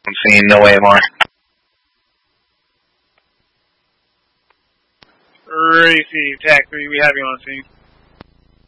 on scene, no AMR. Received, TAC 3, we have you on scene.